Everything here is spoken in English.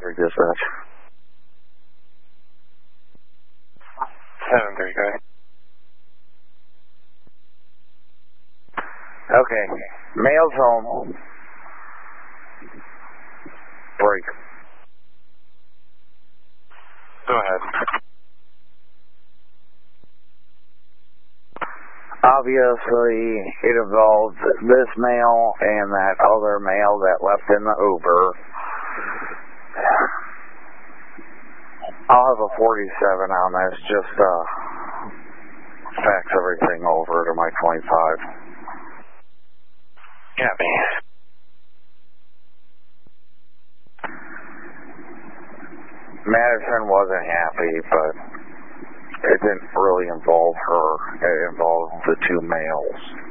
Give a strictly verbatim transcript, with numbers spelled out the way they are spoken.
Dispatch. seven three, go ahead. Okay, male's home. Break. Go ahead. Obviously, it involves this male and that other male that left in the Uber. I'll have a forty-seven on this, just uh, fax everything over to my twenty-five. Copy. Madison wasn't happy, but it didn't really involve her. It involved the two males.